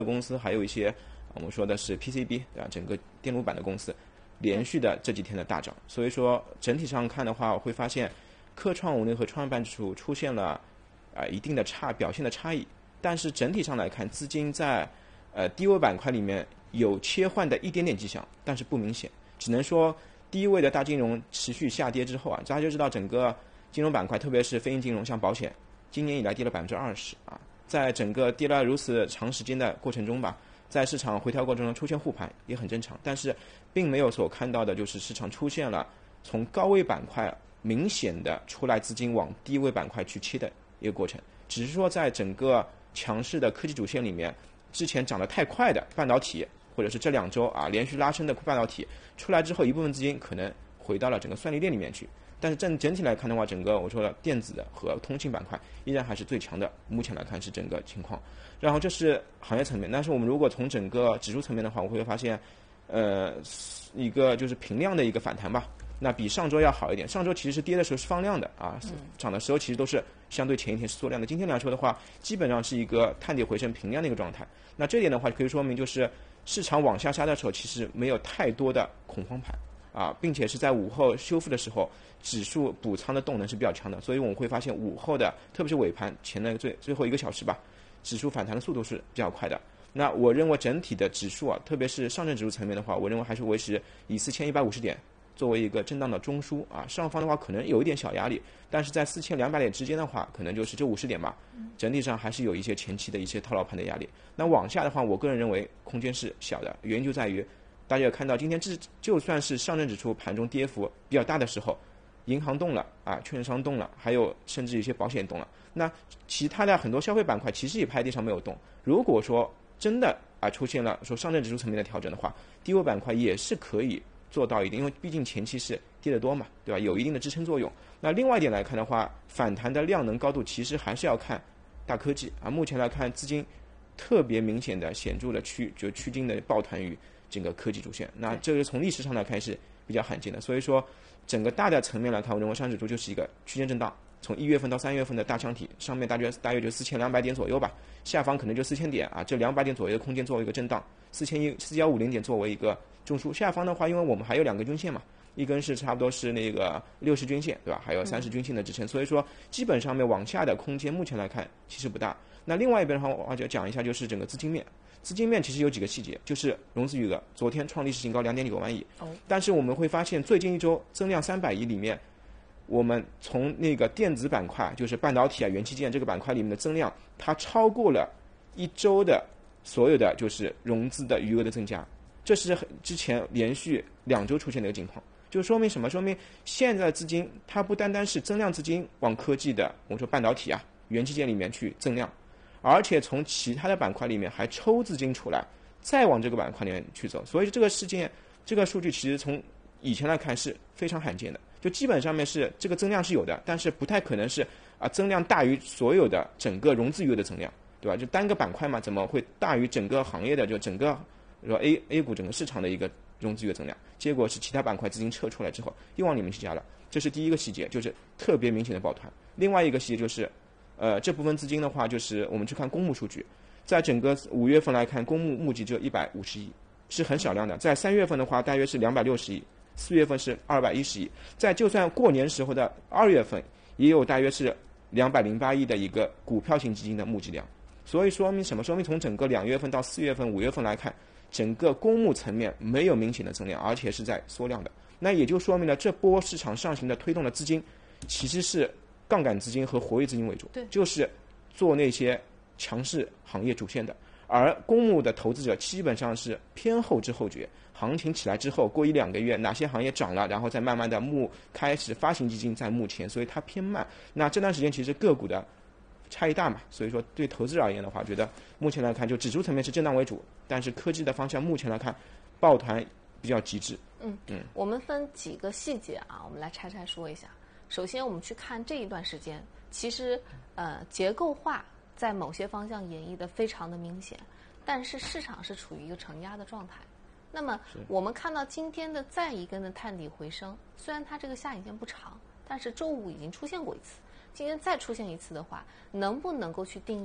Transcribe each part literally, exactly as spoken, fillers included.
公司，还有一些我们说的是 P C B 对吧？整个电路板的公司，连续的这几天的大涨。所以说整体上看的话，我会发现科创五零和创业板指数出现了啊、呃、一定的差表现的差异。但是整体上来看，资金在呃低位板块里面有切换的一点点迹象，但是不明显。只能说低位的大金融持续下跌之后啊，大家就知道整个金融板块，特别是非银金融，像保险，今年以来跌了百分之二十啊。在整个跌了如此长时间的过程中吧，在市场回调过程中出现护盘也很正常，但是并没有所看到的就是市场出现了从高位板块明显的出来资金往低位板块去切的一个过程，只是说在整个强势的科技主线里面，之前涨得太快的半导体，或者是这两周啊连续拉升的半导体出来之后，一部分资金可能回到了整个算力链里面去。但是整整体来看的话，整个我说的电子的和通信板块依然还是最强的，目前来看是整个情况。然后这是行业层面，但是我们如果从整个指数层面的话，我会发现，呃，一个就是平量的一个反弹吧。那比上周要好一点。上周其实是跌的时候是放量的啊，涨的时候其实都是相对前一天是缩量的。今天来说的话，基本上是一个探底回升平量的一个状态。那这一点的话，可以说明就是市场往下杀的时候，其实没有太多的恐慌盘啊，并且是在午后修复的时候，指数补仓的动能是比较强的。所以我们会发现午后的，特别是尾盘前的最最后一个小时吧，指数反弹的速度是比较快的。那我认为整体的指数啊，特别是上证指数层面的话，我认为还是维持以四千一百五十点作为一个震荡的中枢啊，上方的话可能有一点小压力，但是在四千两百点之间的话，可能就是这五十点吧，整体上还是有一些前期的一些套牢盘的压力。那往下的话，我个人认为空间是小的，原因就在于大家也看到今天这就算是上证指数盘中跌幅比较大的时候，银行动了啊，券商动了，还有甚至有些保险动了，那其他的很多消费板块其实也拍地上没有动。如果说真的啊出现了说上证指数层面的调整的话，低位板块也是可以做到一定，因为毕竟前期是跌得多嘛，对吧？有一定的支撑作用。那另外一点来看的话，反弹的量能高度其实还是要看大科技啊。目前来看，资金特别明显的显著的趋就趋近的抱团于整个科技主线，那这个从历史上来看是比较罕见的。所以说，整个大的层面来看，我认为上证指数就是一个区间震荡。从一月份到三月份的大箱体，上面大约大约就四千两百点左右吧，下方可能就四千点啊，这两百点左右的空间作为一个震荡，四千一四幺五零点作为一个中枢。下方的话，因为我们还有两个均线嘛，一根是差不多是那个六十均线，对吧？还有三十均线的支撑，所以说基本上面往下的空间目前来看其实不大。那另外一边的话，我就讲一下就是整个资金面。资金面其实有几个细节，就是融资余额昨天创历史新高两点九万亿，但是我们会发现最近一周增量三百亿里面，我们从那个电子板块，就是半导体啊、元器件这个板块里面的增量，它超过了一周的所有的就是融资的余额的增加，这是之前连续两周出现的一个情况，就说明什么？说明现在的资金它不单单是增量资金往科技的，我们说半导体啊、元器件里面去增量，而且从其他的板块里面还抽资金出来，再往这个板块里面去走。所以这个事件，这个数据其实从以前来看是非常罕见的。就基本上面是这个增量是有的，但是不太可能是啊增量大于所有的整个融资余额的增量，对吧？就单个板块嘛，怎么会大于整个行业的就整个说 A A 股整个市场的一个融资余额增量？结果是其他板块资金撤出来之后又往里面去加了，这是第一个细节，就是特别明显的抱团。另外一个细节就是，呃，这部分资金的话，就是我们去看公募数据，在整个五月份来看，公募募集只有一百五十亿，是很少量的。在三月份的话，大约是两百六十亿。四月份是二百一十亿，在就算过年时候的二月份，也有大约是两百零八亿的一个股票型基金的募集量。所以说明什么？说明从整个两月份到四月份、五月份来看，整个公募层面没有明显的增量，而且是在缩量的。那也就说明了这波市场上行的推动的资金，其实是杠杆资金和活跃资金为主，就是做那些强势行业主线的。而公募的投资者基本上是偏后知后觉，行情起来之后，过一两个月哪些行业涨了，然后再慢慢的募开始发行基金在募前，所以它偏慢。那这段时间其实个股的差异大嘛，所以说对投资者而言的话，觉得目前来看就指数层面是震荡为主，但是科技的方向目前来看抱团比较极致。 嗯嗯，我们分几个细节啊，我们来拆拆说一下。首先我们去看这一段时间，其实呃结构化在某些方向演绎的非常的明显，但是市场是处于一个承压的状态。那么我们看到今天的再一根的探底回升，虽然它这个下影线不长，但是周五已经出现过一次，今天再出现一次的话，能不能够去定义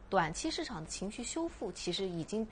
短期市场的情绪修复其实已经比